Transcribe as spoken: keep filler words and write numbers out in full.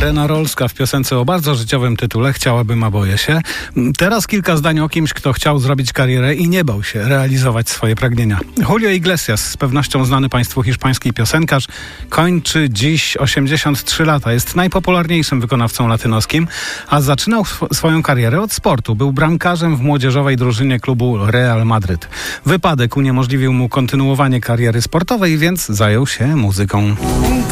Rena Rolska w piosence o bardzo życiowym tytule Chciałabym, a boję się. Teraz kilka zdań o kimś, kto chciał zrobić karierę i nie bał się realizować swoje pragnienia. Julio Iglesias, z pewnością znany Państwu hiszpański piosenkarz, kończy dziś osiemdziesiąt trzy lata. Jest najpopularniejszym wykonawcą latynoskim, a zaczynał sw- swoją karierę od sportu. Był bramkarzem w młodzieżowej drużynie klubu Real Madryt. Wypadek uniemożliwił mu kontynuowanie kariery sportowej, więc zajął się muzyką.